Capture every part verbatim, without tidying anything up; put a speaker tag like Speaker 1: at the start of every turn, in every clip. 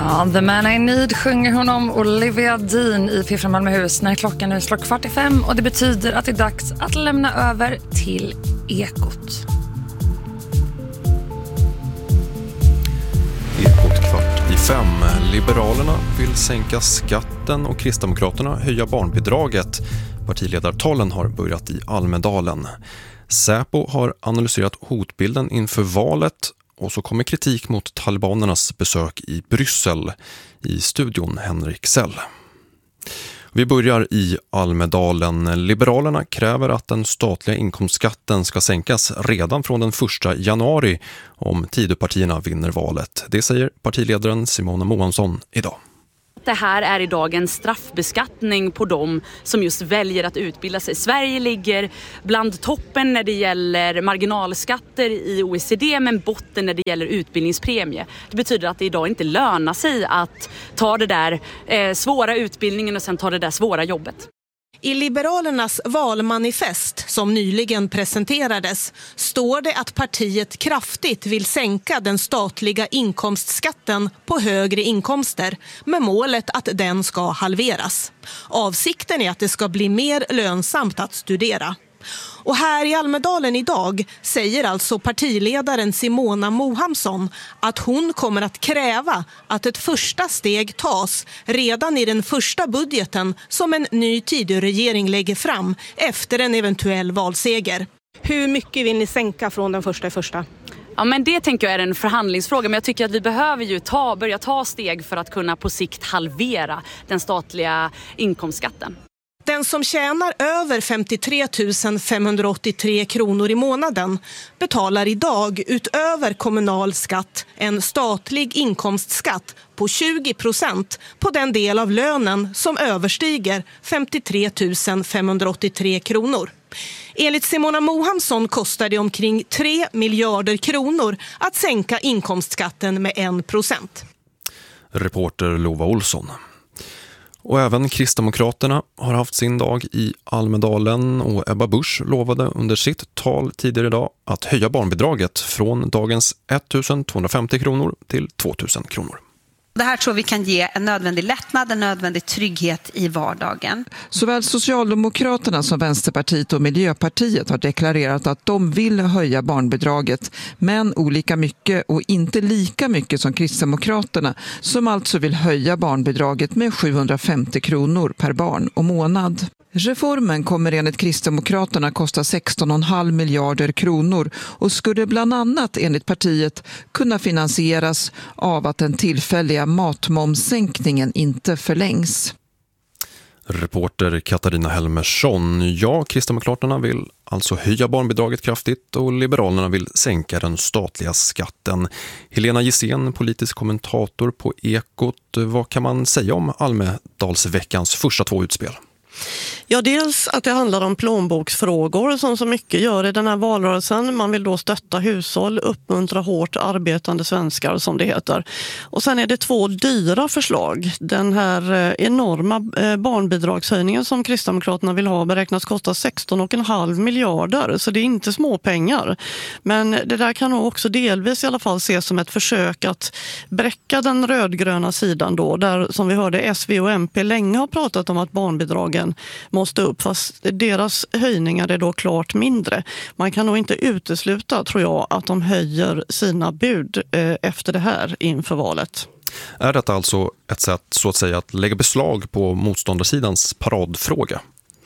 Speaker 1: Ja, The Man I Need sjunger hon om Olivia Dean i P fem Malmöhus när klockan nu slår kvart i fem och det betyder att det är dags att lämna över till Ekot.
Speaker 2: Ekot kvart i fem. Liberalerna vill sänka skatten och Kristdemokraterna höja barnbidraget. Partiledartalen har börjat i Almedalen. Säpo har analyserat hotbilden inför valet. Och så kommer kritik mot talibanernas besök i Bryssel. I studion Henrik Sell. Vi börjar i Almedalen. Liberalerna kräver att den statliga inkomstskatten ska sänkas redan från den första januari om Tidöpartierna vinner valet. Det säger partiledaren Simona Mohansson idag.
Speaker 3: Det här är idag en straffbeskattning på dem som just väljer att utbilda sig. Sverige ligger bland toppen när det gäller marginalskatter i O E C D men botten när det gäller utbildningspremie. Det betyder att det idag inte lönar sig att ta det där eh, svåra utbildningen och sen ta det där svåra jobbet.
Speaker 4: I Liberalernas valmanifest som nyligen presenterades står det att partiet kraftigt vill sänka den statliga inkomstskatten på högre inkomster med målet att den ska halveras. Avsikten är att det ska bli mer lönsamt att studera. Och här i Almedalen idag säger alltså partiledaren Simona Mohansson att hon kommer att kräva att ett första steg tas redan i den första budgeten som en ny Tidöregering lägger fram efter en eventuell valseger. Hur mycket vill ni sänka från den första i första?
Speaker 3: Ja, men det tänker jag är en förhandlingsfråga, men jag tycker att vi behöver ju ta, börja ta steg för att kunna på sikt halvera den statliga inkomstskatten.
Speaker 4: Den som tjänar över femtiotre tusen femhundraåttiotre kronor i månaden betalar idag utöver kommunal skatt en statlig inkomstskatt på tjugo procent på den del av lönen som överstiger femtiotre tusen femhundraåttiotre kronor. Enligt Simona Mohansson kostar det omkring tre miljarder kronor att sänka inkomstskatten med en procent.
Speaker 2: Reporter Lova Olsson. Och även Kristdemokraterna har haft sin dag i Almedalen och Ebba Busch lovade under sitt tal tidigare idag att höja barnbidraget från dagens ettusen tvåhundrafemtio kronor till tvåtusen kronor.
Speaker 5: Det här tror vi kan ge en nödvändig lättnad, en nödvändig trygghet i vardagen.
Speaker 6: Såväl Socialdemokraterna som Vänsterpartiet och Miljöpartiet har deklarerat att de vill höja barnbidraget, men olika mycket och inte lika mycket som Kristdemokraterna, som alltså vill höja barnbidraget med sjuhundrafemtio kronor per barn och månad. Reformen kommer enligt Kristdemokraterna kosta sexton komma fem miljarder kronor och skulle bland annat enligt partiet kunna finansieras av att den tillfälliga matmomssänkningen inte förlängs.
Speaker 2: Reporter Katarina Helmersson. Ja, Kristdemokraterna vill alltså höja barnbidraget kraftigt och Liberalerna vill sänka den statliga skatten. Helena Gissén, politisk kommentator på Ekot. Vad kan man säga om Almedalsveckans första två utspel?
Speaker 7: Ja, dels att det handlar om plånboksfrågor som så mycket gör i den här valrörelsen. Man vill då stötta hushåll, uppmuntra hårt arbetande svenskar som det heter. Och sen är det två dyra förslag. Den här enorma barnbidragshöjningen som Kristdemokraterna vill ha beräknas kosta sexton komma fem miljarder. Så det är inte små pengar. Men det där kan nog också delvis i alla fall ses som ett försök att bräcka den rödgröna sidan då. Där som vi hörde S V och M P länge har pratat om att barnbidragen måste upp, fast deras höjningar är då klart mindre. Man kan nog inte utesluta, tror jag, att de höjer sina bud eh, efter det här inför valet.
Speaker 2: Är detta alltså ett sätt så att säga att lägga beslag på motståndarsidans paradfråga?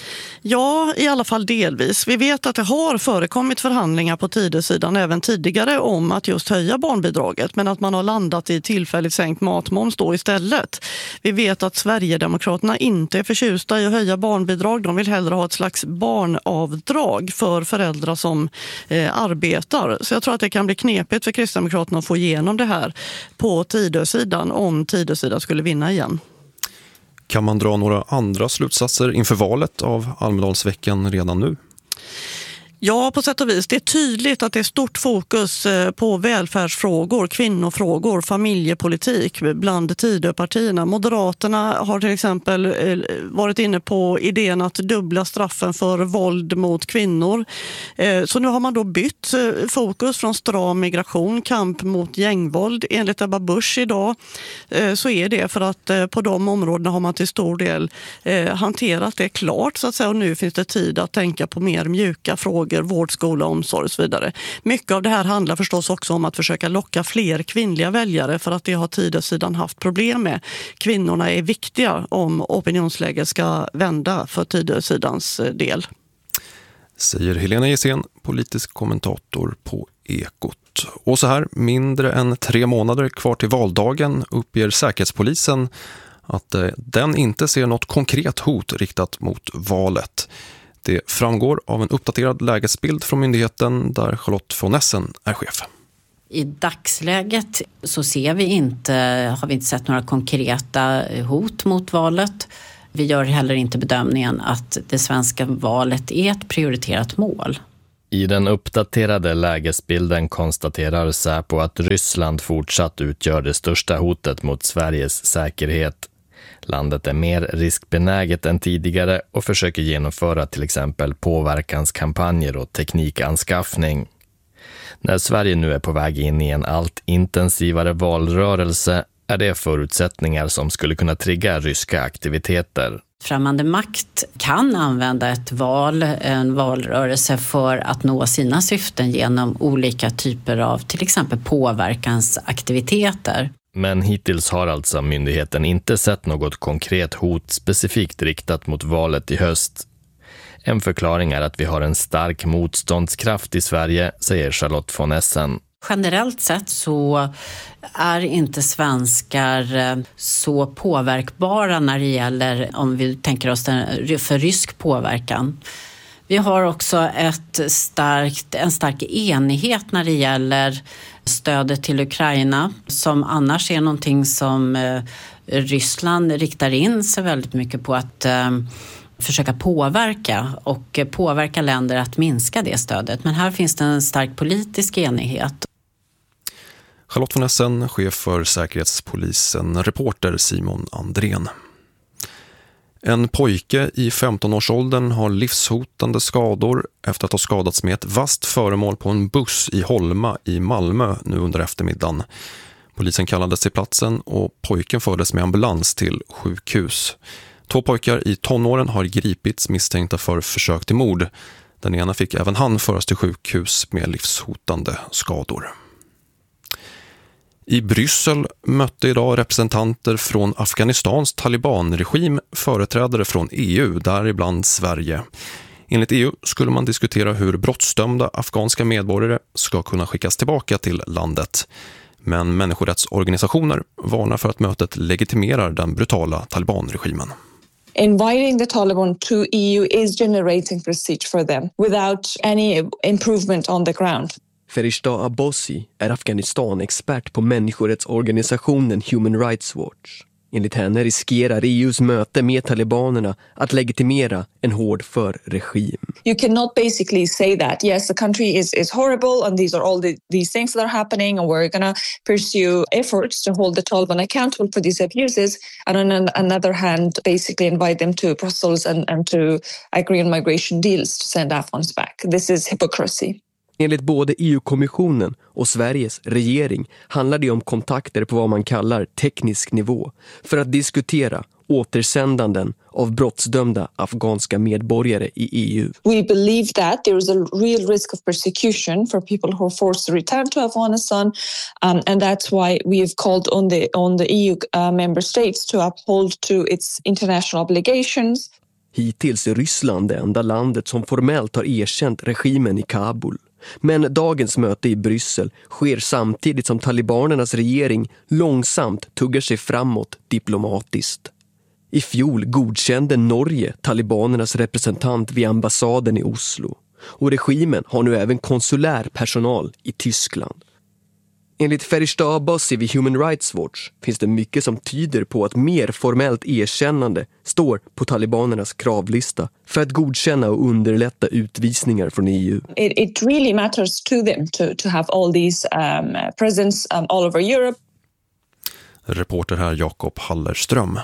Speaker 7: Ja, i alla fall delvis. Vi vet att det har förekommit förhandlingar på Tidösidan även tidigare om att just höja barnbidraget, men att man har landat i tillfälligt sänkt matmoms då istället. Vi vet att Sverigedemokraterna inte är förtjusta i att höja barnbidrag. De vill hellre ha ett slags barnavdrag för föräldrar som eh, arbetar. Så jag tror att det kan bli knepigt för Kristdemokraterna att få igenom det här på Tidösidan om Tidösidan skulle vinna igen.
Speaker 2: Kan man dra några andra slutsatser inför valet av Almedalsveckan redan nu?
Speaker 7: Ja, på sätt och vis. Det är tydligt att det är stort fokus på välfärdsfrågor, kvinnofrågor, familjepolitik bland Tidöpartierna. Moderaterna har till exempel varit inne på idén att dubbla straffen för våld mot kvinnor. Så nu har man då bytt fokus från stram migration, kamp mot gängvåld. Enligt Ebba Busch idag så är det för att på de områdena har man till stor del hanterat det klart så att säga, och nu finns det tid att tänka på mer mjuka frågor, vård, skola, omsorg och så vidare. Mycket av det här handlar förstås också om att försöka locka fler kvinnliga väljare för att det har Tidösidan haft problem med. Kvinnorna är viktiga om opinionsläget ska vända för Tidösidans del.
Speaker 2: Säger Helena Gissén, politisk kommentator på Ekot. Och så här, mindre än tre månader kvar till valdagen uppger Säkerhetspolisen att den inte ser något konkret hot riktat mot valet. Det framgår av en uppdaterad lägesbild från myndigheten där Charlotte von Essen är chef.
Speaker 8: I dagsläget så ser vi inte, har vi inte sett några konkreta hot mot valet. Vi gör heller inte bedömningen att det svenska valet är ett prioriterat mål.
Speaker 9: I den uppdaterade lägesbilden konstaterar Säpo att Ryssland fortsatt utgör det största hotet mot Sveriges säkerhet. Landet är mer riskbenäget än tidigare och försöker genomföra till exempel påverkanskampanjer och teknikanskaffning. När Sverige nu är på väg in i en allt intensivare valrörelse är det förutsättningar som skulle kunna trigga ryska aktiviteter.
Speaker 8: Främmande makt kan använda ett val, en valrörelse för att nå sina syften genom olika typer av till exempel påverkansaktiviteter.
Speaker 9: Men hittills har alltså myndigheten inte sett något konkret hot specifikt riktat mot valet i höst. En förklaring är att vi har en stark motståndskraft i Sverige, säger Charlotte von Essen.
Speaker 8: Generellt sett så är inte svenskar så påverkbara när det gäller, om vi tänker oss den, för rysk påverkan. Vi har också ett starkt, en stark enighet när det gäller stödet till Ukraina, som annars är någonting som eh, Ryssland riktar in sig väldigt mycket på att eh, försöka påverka och påverka länder att minska det stödet. Men här finns det en stark politisk enighet.
Speaker 2: Charlotte von Essen, chef för Säkerhetspolisen, reporter Simon Andrén. En pojke i femton-årsåldern har livshotande skador efter att ha skadats med ett vasst föremål på en buss i Holma i Malmö nu under eftermiddagen. Polisen kallades till platsen och pojken fördes med ambulans till sjukhus. Två pojkar i tonåren har gripits misstänkta för försök till mord. Den ena fick även han föras till sjukhus med livshotande skador. I Bryssel mötte idag representanter från Afghanistans talibanregim företrädare från E U, däribland Sverige. Enligt E U skulle man diskutera hur brottsdömda afghanska medborgare ska kunna skickas tillbaka till landet. Men människorättsorganisationer varnar för att mötet legitimerar den brutala talibanregimen.
Speaker 10: Inviting the Taliban to E U is generating prestige for them without any improvement on the ground.
Speaker 11: Ferishta Abbasi är Afghanistan-expert på människorättsorganisationen Human Rights Watch. Enligt henne riskerar E U:s möte med talibanerna att legitimera en hård för-regim.
Speaker 10: You cannot basically say that, yes, the country is, is horrible and these are all the, these things that are happening and we're going to pursue efforts to hold the Taliban accountable for these abuses, and on an, another hand basically invite them to Brussels and, and to agree on migration deals to send Afghans back. This is hypocrisy.
Speaker 11: Enligt både E U-kommissionen och Sveriges regering handlar det om kontakter på vad man kallar teknisk nivå för att diskutera återsändanden av brottsdömda afghanska medborgare i E U.
Speaker 10: We believe that there is a real risk of persecution for people who are forced to return to Afghanistan, um, and that's why we have called on the on the E U uh, member states to uphold to its international obligations.
Speaker 11: Hittills är Ryssland det enda landet som formellt har erkänt regimen i Kabul. Men dagens möte i Bryssel sker samtidigt som talibanernas regering långsamt tuggar sig framåt diplomatiskt. I fjol godkände Norge talibanernas representant vid ambassaden i Oslo. Och regimen har nu även konsulär personal i Tyskland. Enligt Ferishta Abbasi vid Human Rights Watch finns det mycket som tyder på att mer formellt erkännande står på talibanernas kravlista för att godkänna och underlätta utvisningar från E U.
Speaker 10: It, it really matters to them to, to have all these um, presence um, all over Europe.
Speaker 2: Reporter här Jakob Hallerström.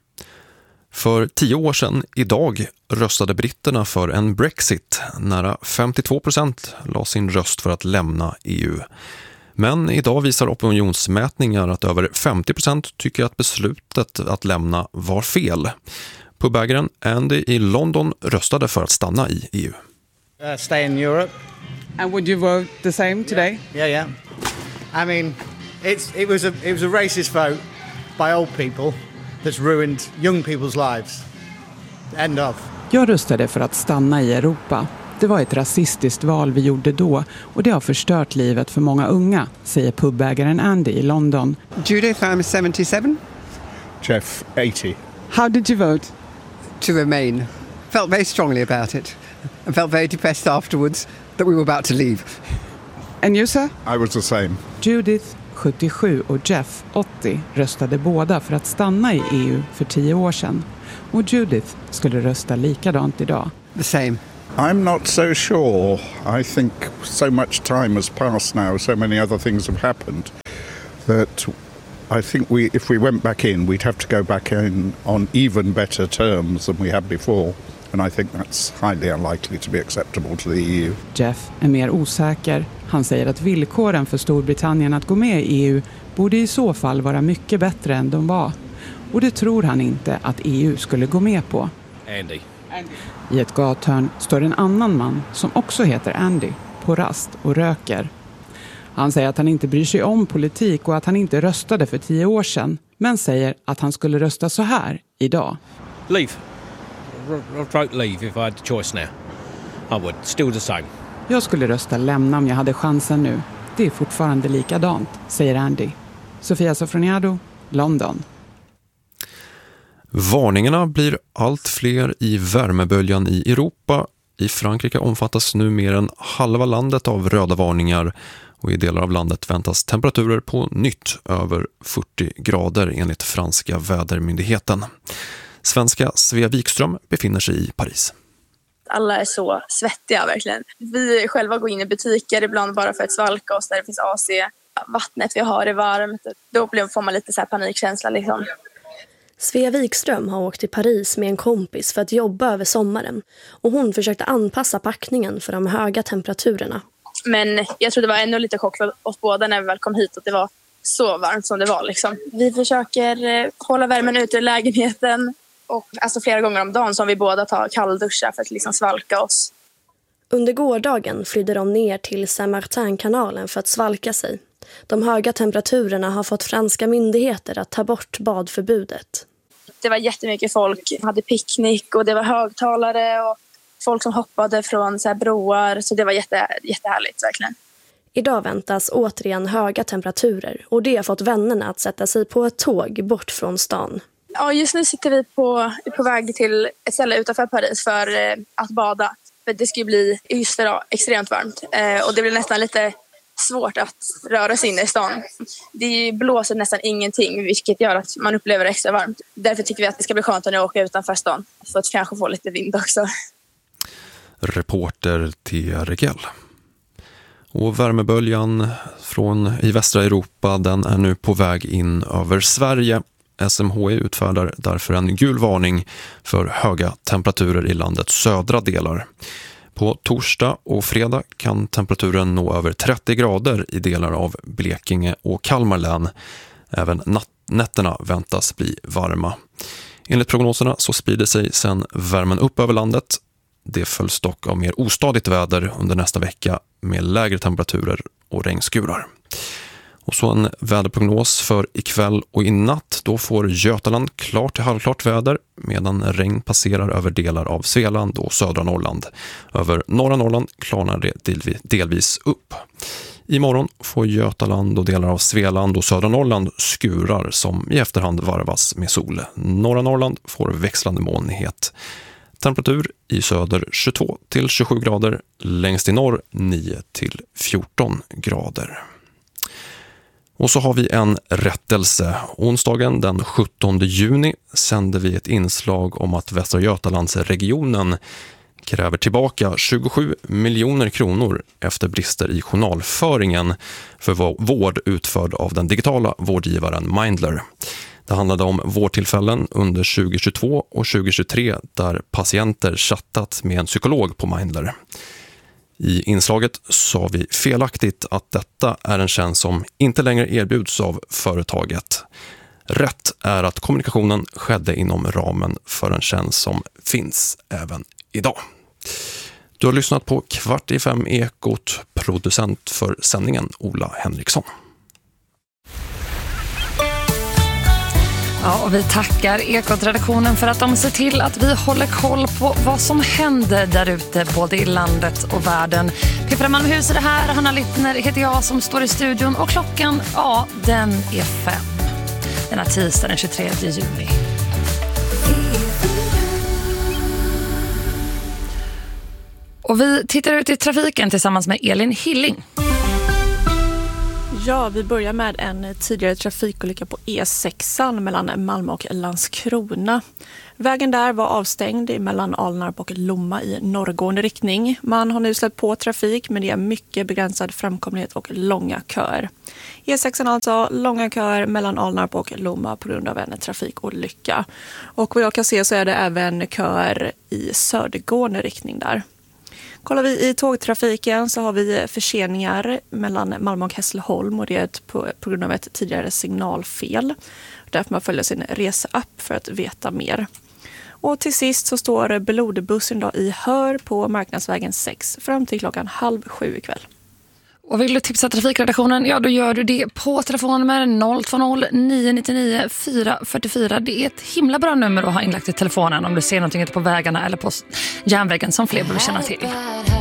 Speaker 2: För tio år sedan idag röstade britterna för en Brexit. Nära femtiotvå procent la sin röst för att lämna E U. Men idag visar opinionsmätningar att över femtio procent tycker att beslutet att lämna var fel. Pubägaren Andy i London röstade för att stanna i E U.
Speaker 12: Uh, stay in Europe.
Speaker 13: And would you vote the same today?
Speaker 12: Yeah, yeah. I mean, it's it was a it was a racist vote by old people that's ruined young people's lives. End of.
Speaker 13: Jag röstade för att stanna i Europa. Det var ett rasistiskt val vi gjorde då och det har förstört livet för många unga, säger pubägaren Andy i London.
Speaker 14: Judith, I'm seventy-seven.
Speaker 15: Jeff, eighty.
Speaker 13: How did you vote?
Speaker 14: To remain. Felt very strongly about it. I felt very depressed afterwards that we were about to leave.
Speaker 13: And you, sir?
Speaker 15: I was the same.
Speaker 13: Judith, sjuttiosju, och Jeff, åttio, röstade båda för att stanna i E U för tio år sedan. Och Judith skulle rösta likadant idag.
Speaker 14: The same.
Speaker 15: I'm not so sure. I think so much time has passed now, so many other things have happened, that I think we, if we went back in, we'd have to go back in on even better terms than we had before. And I think that's highly unlikely to be acceptable to the E U.
Speaker 13: Jeff är mer osäker. Han säger att villkoren för Storbritannien att gå med i E U borde i så fall vara mycket bättre än de var. Och det tror han inte att E U skulle gå med på.
Speaker 16: Andy.
Speaker 13: I ett gathörn står en annan man som också heter Andy på rast och röker. Han säger att han inte bryr sig om politik och att han inte röstade för tio år sedan, men säger att han skulle rösta så här idag.
Speaker 16: Leave. I'd vote leave if I had the choice now. I would. Still the same.
Speaker 13: Jag skulle rösta lämna om jag hade chansen nu. Det är fortfarande likadant, säger Andy. Sofia Sofroniado, London.
Speaker 2: Varningarna blir allt fler i värmeböljan i Europa. I Frankrike omfattas nu mer än halva landet av röda varningar och i delar av landet väntas temperaturer på nytt över fyrtio grader enligt franska vädermyndigheten. Svenska Svea Wikström befinner sig i Paris.
Speaker 17: Alla är så svettiga verkligen. Vi själva går in i butiker ibland bara för att svalka oss där det finns A C. Vattnet vi har är varmt. Då får man lite så här panikkänsla liksom.
Speaker 18: Svea Wikström har åkt till Paris med en kompis för att jobba över sommaren. Och hon försökte anpassa packningen för de höga temperaturerna.
Speaker 17: Men jag tror det var ännu lite chock för oss båda när vi väl kom hit att det var så varmt som det var. Liksom. Vi försöker hålla värmen ute i lägenheten. Och alltså flera gånger om dagen som vi båda tar kallduschar för att liksom svalka oss.
Speaker 18: Under gårdagen flydde de ner till Saint-Martin-kanalen för att svalka sig. De höga temperaturerna har fått franska myndigheter att ta bort badförbudet.
Speaker 17: Det var jättemycket folk, hade picknick och det var högtalare och folk som hoppade från så här broar. Så det var jätte, jättehärligt verkligen.
Speaker 18: Idag väntas återigen höga temperaturer och det har fått vännerna att sätta sig på ett tåg bort från stan.
Speaker 17: Ja, just nu sitter vi på, på väg till ett ställe utanför Paris för eh, att bada. För det ska bli just idag extremt varmt eh, och det blir nästan lite svårt att röra sig in i stan. Det blåser nästan ingenting vilket gör att man upplever det extra varmt. Därför tycker vi att det ska bli skönt att åka utanför stan för att kanske få lite vind också.
Speaker 2: Reporter Thea Regell. Och värmeböljan från i västra Europa, den är nu på väg in över Sverige. S M H I utfärdar därför en gul varning för höga temperaturer i landets södra delar. På torsdag och fredag kan temperaturen nå över trettio grader i delar av Blekinge och Kalmar län. Även natt- nätterna väntas bli varma. Enligt prognoserna så sprider sig sedan värmen upp över landet. Det följs dock av mer ostadigt väder under nästa vecka med lägre temperaturer och regnskurar. Och så en väderprognos för ikväll och i natt. Då får Götaland klart till halvklart väder medan regn passerar över delar av Svealand och södra Norrland. Över norra Norrland klarnar det delvis upp. Imorgon får Götaland och delar av Svealand och södra Norrland skurar som i efterhand varvas med sol. Norra Norrland får växlande molnighet. Temperatur i söder tjugotvå till tjugosju grader, längst i norr nio till fjorton grader. Och så har vi en rättelse. Onsdagen den sjuttonde juni sände vi ett inslag om att Västra Götalandsregionen kräver tillbaka tjugosju miljoner kronor efter brister i journalföringen för vård utförd av den digitala vårdgivaren Mindler. Det handlade om vårdtillfällen under tjugohundratjugotvå och tjugohundratjugotre där patienter chattat med en psykolog på Mindler. I inslaget sa vi felaktigt att detta är en tjänst som inte längre erbjuds av företaget. Rätt är att kommunikationen skedde inom ramen för en tjänst som finns även idag. Du har lyssnat på Kvart i fem Ekot, producent för sändningen Ola Henriksson.
Speaker 1: Ja, och vi tackar Ekot-redaktionen för att de ser till att vi håller koll på vad som händer där ute både i landet och världen. Petra Malmhus är det här, Hanna Littner heter jag som står i studion och klockan, ja, den är fem. Den är tisdag den tjugotredje juni. Och vi tittar ut i trafiken tillsammans med Elin Hilling.
Speaker 19: Ja, vi börjar med en tidigare trafikolycka på E sexan mellan Malmö och Landskrona. Vägen där var avstängd mellan Alnarp och Lomma i norrgående riktning. Man har nu släppt på trafik men det är mycket begränsad framkomlighet och långa köer. E sexan alltså, långa köer mellan Alnarp och Lomma på grund av en trafikolycka. Och vad jag kan se så är det även köer i södergående riktning där. Kollar vi i tågtrafiken så har vi förseningar mellan Malmö och Hässleholm och det är på, på grund av ett tidigare signalfel. Därför man följer sin reseapp för att veta mer. Och till sist så står blodbussen då i Hör på Marknadsvägen sex fram till klockan halv sju ikväll.
Speaker 1: Och vill du tipsa trafikredaktionen, ja då gör du det på telefonnummer noll två noll nio nio nio fyra fyra fyra. Det är ett himla bra nummer att ha inlagt i telefonen om du ser någonting ute på vägarna eller på järnvägen som fler borde känna till.